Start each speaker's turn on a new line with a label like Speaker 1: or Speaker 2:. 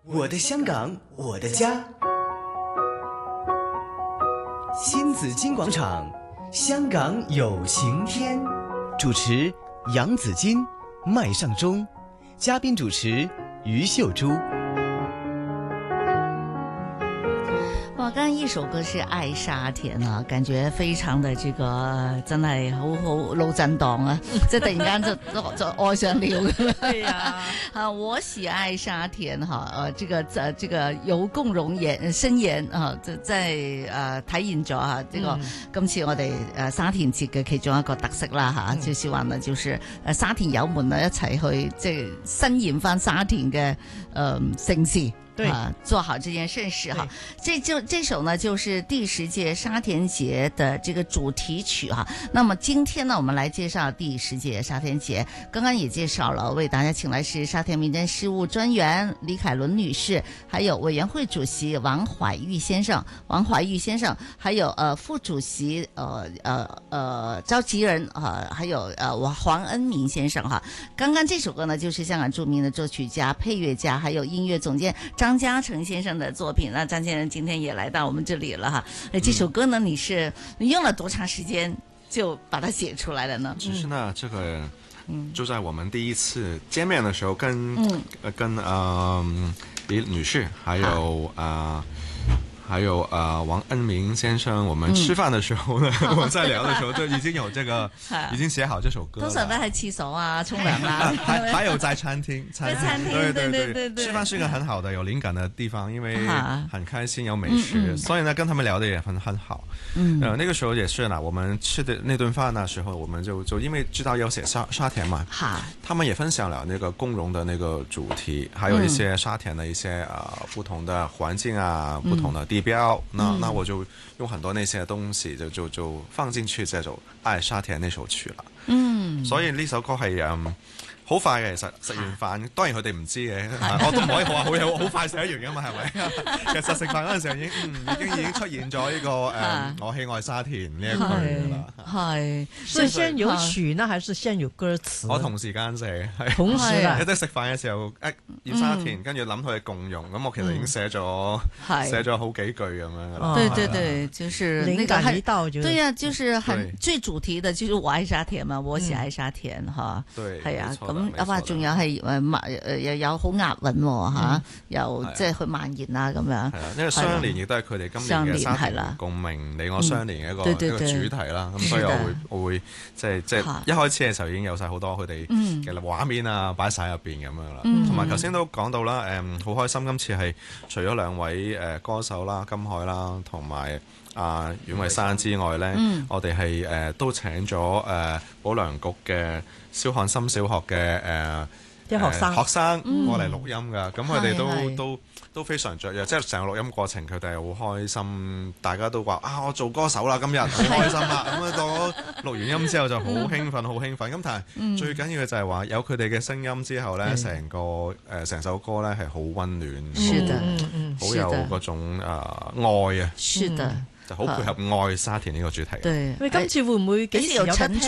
Speaker 1: 我的香港，我的家。新紫金广场，香港有晴天。主持杨紫金、麦尚中，嘉宾主持于秀珠。
Speaker 2: 哇，剛剛一首歌是《愛沙田》啊，感覺非常的這個真係好腦震盪啊！即係突然間就愛上了咁啦。
Speaker 3: 對呀，
Speaker 2: 啊，我喜愛沙田哈，這個有共融申言啊，在體現咗啊，這個今次我哋沙田節嘅其中一個特色啦嚇，就是話呢，就是沙田友們啊一齊去即係申言翻沙田嘅盛事。
Speaker 3: 對
Speaker 2: 啊，做好這件盛事哈，這首呢就是第10屆沙田節的這個主題曲哈。那麼今天呢，我們來介紹第10屆沙田節。剛剛也介紹了，為大家請來是沙田民政事務專員李凱倫女士，還有委員會主席王懷玉先生，還有副主席召集人還有黃恩明先生哈。剛剛這首歌呢，就是香港著名的作曲家、配樂家，還有音樂總監張嘉誠先生的作品。那張先生今天也來到我們這裡了哈。這首歌呢，你用了多長時間就把它寫出來了呢？
Speaker 4: 其實呢，這個就在我們第一次見面的時候，跟李女士還有王恩明先生，我們吃飯的時候呢，我們在聊的時候就已經有這個，已經寫好這首歌了。
Speaker 2: 通常都喺廁所啊，沖涼啊，
Speaker 4: 還有在餐廳，對，吃飯是一個很好的有靈感的地方，因為很開心有美食，所以呢跟他們聊得也很好。那個時候也是啦，我們吃的那頓飯那時候，我們就因為知道要寫沙田嘛，他們也分享了那個共融的那個主題，還有一些沙田的一些不同的環境啊，不同的地標，那我就用很多那些東西就放進去這首愛沙田那首曲了。所以呢首歌係好快嘅，其實食完飯，當然佢哋唔知嘅，我都唔可以話好快寫完噶嘛，係咪？其實食飯嗰陣時候已經出現咗呢個我喜愛沙田呢一句啦。
Speaker 2: 係，
Speaker 3: 是先有曲呢，還是先有歌詞？
Speaker 4: 我同時間寫，
Speaker 3: 同時啦，
Speaker 4: 即係食飯嘅時候，要沙田，跟住諗佢哋共融，咁我其實已經寫咗好幾句咁樣噶啦。
Speaker 2: 對，就是
Speaker 3: 靈感一到就
Speaker 2: 對呀，就是很最主題的，就是我愛沙田嘛，我喜愛沙田哈。
Speaker 4: 對，
Speaker 2: 係啊，咁話仲有係又有好押韻喎嚇，又即係去蔓延啊咁樣。係
Speaker 4: 啊，呢個相連亦都係佢哋今年嘅沙田共鳴你我相連嘅一個主題啦。咁所以我會即係一開始嘅時候已經有晒好多佢哋嘅畫面啊擺晒入邊咁樣啦。同埋頭先都講到啦，好開心今次係除咗兩位歌手啦，金海啦，同埋阮慧珊之外咧，我哋係都請咗保良局嘅蕭漢森小學嘅啲學生過嚟錄音㗎，咁佢哋都非常雀躍，即係成個錄音過程佢哋係好開心，大家都話我做歌手啦，今日好開心啦，咁到我錄完音之後就好興奮，咁但係最緊要嘅就係話有佢哋嘅聲音之後咧，成首歌咧係好溫暖，好有嗰種愛啊，就好配合愛沙田呢個主題。
Speaker 3: 對，喂，今次會唔會幾時有得聽？